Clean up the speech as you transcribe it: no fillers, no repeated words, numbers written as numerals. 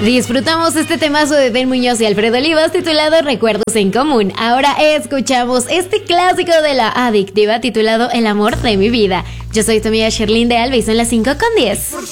Disfrutamos este temazo de Ben Muñoz y Alfredo Olivas titulado Recuerdos en Común. Ahora escuchamos este clásico de la adictiva titulado El amor de mi vida. Yo soy tu amiga Sherlyn de Alba y son las 5:10.